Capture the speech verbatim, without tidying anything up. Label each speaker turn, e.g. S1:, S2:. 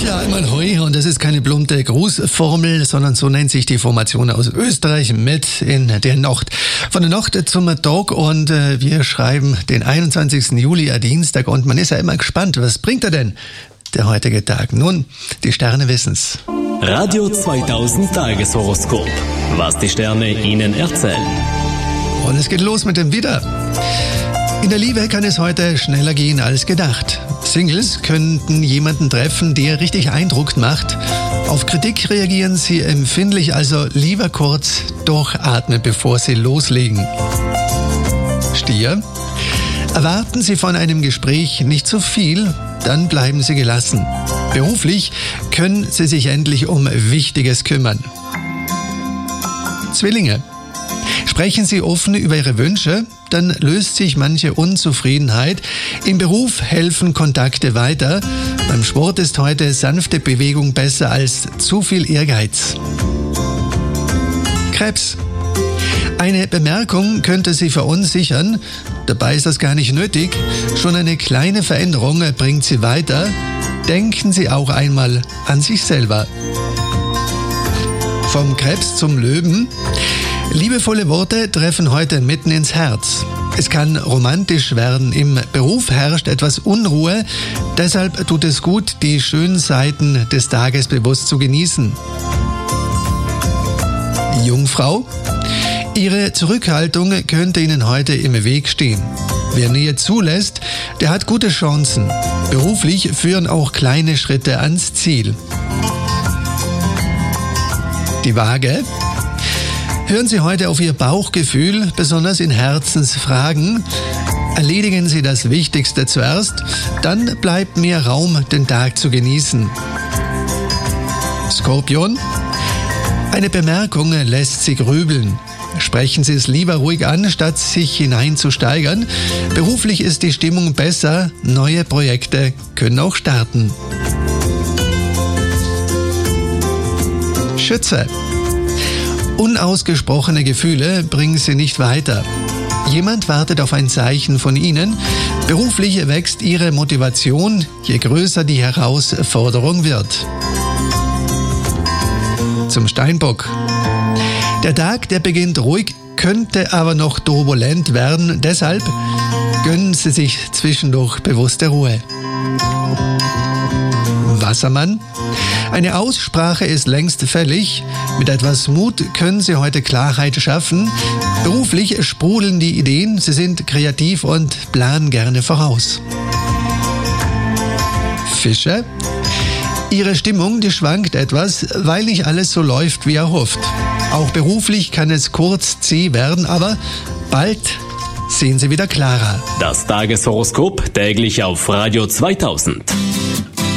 S1: Ja, einmal Hoi, und das ist keine plumpe Grußformel, sondern so nennt sich die Formation aus Österreich mit in der Nacht. Von der Nacht zum Tag, und äh, wir schreiben den einundzwanzigsten Juli, ein Dienstag, und man ist ja immer gespannt, was bringt er denn, der heutige Tag? Nun, die Sterne wissen's.
S2: Radio zweitausend Tageshoroskop. Was die Sterne Ihnen erzählen.
S1: Und es geht los mit dem Widder. In der Liebe kann es heute schneller gehen als gedacht. Singles könnten jemanden treffen, der richtig Eindruck macht. Auf Kritik reagieren sie empfindlich, also lieber kurz durchatmen, bevor sie loslegen. Stier. Erwarten Sie von einem Gespräch nicht zu viel, dann bleiben Sie gelassen. Beruflich können Sie sich endlich um Wichtiges kümmern. Zwillinge. Sprechen Sie offen über Ihre Wünsche, dann löst sich manche Unzufriedenheit. Im Beruf helfen Kontakte weiter. Beim Sport ist heute sanfte Bewegung besser als zu viel Ehrgeiz. Krebs. Eine Bemerkung könnte Sie verunsichern, dabei ist das gar nicht nötig. Schon eine kleine Veränderung bringt Sie weiter. Denken Sie auch einmal an sich selber. Vom Krebs zum Löwen. Liebevolle Worte treffen heute mitten ins Herz. Es kann romantisch werden. Im Beruf herrscht etwas Unruhe. Deshalb tut es gut, die schönen Seiten des Tages bewusst zu genießen. Jungfrau. Ihre Zurückhaltung könnte Ihnen heute im Weg stehen. Wer Nähe zulässt, der hat gute Chancen. Beruflich führen auch kleine Schritte ans Ziel. Die Waage. Hören Sie heute auf Ihr Bauchgefühl, besonders in Herzensfragen. Erledigen Sie das Wichtigste zuerst, dann bleibt mehr Raum, den Tag zu genießen. Skorpion. Eine Bemerkung lässt Sie grübeln. Sprechen Sie es lieber ruhig an, statt sich hineinzusteigern. Beruflich ist die Stimmung besser, neue Projekte können auch starten. Schütze. Unausgesprochene Gefühle bringen Sie nicht weiter. Jemand wartet auf ein Zeichen von Ihnen. Beruflich wächst Ihre Motivation, je größer die Herausforderung wird. Zum Steinbock. Der Tag, der beginnt ruhig, könnte aber noch turbulent werden. Deshalb gönnen Sie sich zwischendurch bewusste Ruhe. Wassermann. Eine Aussprache ist längst fällig. Mit etwas Mut können Sie heute Klarheit schaffen. Beruflich sprudeln die Ideen. Sie sind kreativ und planen gerne voraus. Fische. Ihre Stimmung, die schwankt etwas, weil nicht alles so läuft, wie erhofft. Auch beruflich kann es kurz zäh werden, aber bald sehen Sie wieder klarer.
S2: Das Tageshoroskop täglich auf Radio zweitausend.